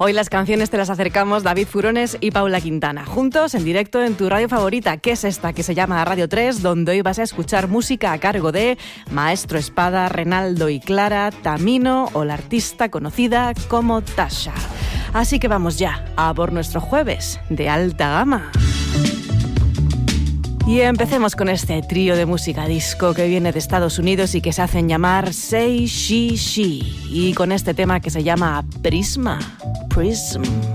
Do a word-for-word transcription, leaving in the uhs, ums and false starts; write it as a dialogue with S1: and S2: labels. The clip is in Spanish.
S1: Hoy las canciones te las acercamos David Furones y Paula Quintana, juntos en directo en tu radio favorita, que es esta, que se llama Radio tres, donde hoy vas a escuchar música a cargo de Maestro Espada, Renaldo y Clara, Tamino o la artista conocida como Tasha. Así que vamos ya a por nuestro jueves de alta gama. Y empecemos con este trío de música disco que viene de Estados Unidos y que se hacen llamar Say She She, y con este tema que se llama Prisma. Prism.